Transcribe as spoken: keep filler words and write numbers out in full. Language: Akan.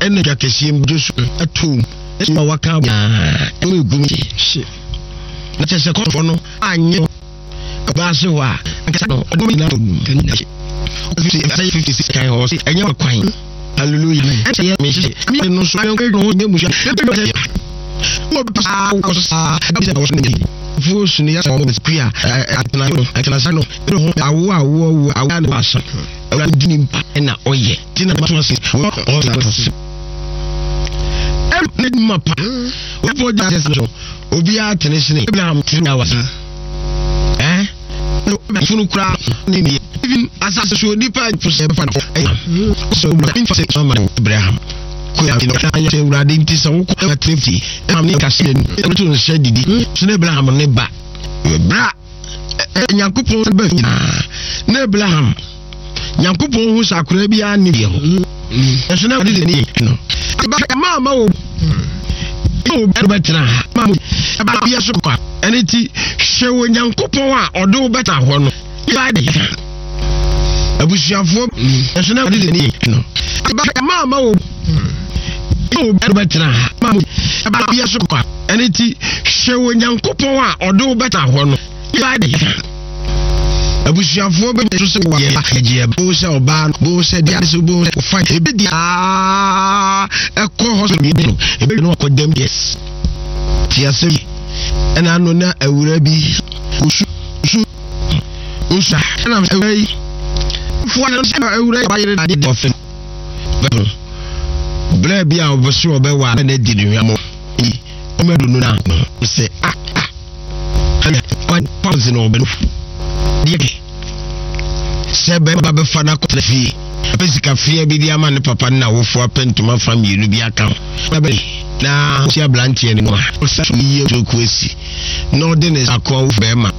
ene ja kesie Joshua atum ma waka ya e gumi she na chese ko no anyo ba se wa nka no odomi na fifty-six kan ho se enye kwan hallelujah e me se me no so en ko no mu sha mo ba sa ko sa ba se ko ni fus ni ya so mo square atna atna sa no ho awo awo awo na ba so ora dini mpa na oye dina ma so se o sa em ni mapa o po ja se so obi a tension Abraham two hours eh no funu kra ni ni even asase so nipa push e fa no so in for six man Abraham ko ya no kan ya urade nti so ko e fifty am ni ka se ni e to se didi so na Abraham ne ba bra Nyankopon ba na Abraham Nyankopon hu sakura bia ni bi ho e so na didi ni no ba ma ma o o betra ma mo ba bia so kwa eniti hwewo Nyankopon a odo beta ho no ba de abusuafo e so na didi ni no ba ma ma o o betra ma mo ba bia so kwa eniti hwewo Nyankopon a odo beta ho no ba de abusuafo be so se wa ya eje bo se oba bo se dia so bo fa ebe dia e ko hospital no ebe no ko dem yes tia se ena no na awura bi usu usu usu na awai fo na se awura ba yire de ofin bra bi a oboso obe wa na di ni hwamo o medo no na se ah ah ana pause no be no die sebe baba fana ko fi pesika fie bi dia ma ne papa na wofo apentuma family bi aka na sia blanche ni no o sa yi to kwesi no de ne akọ wo be ma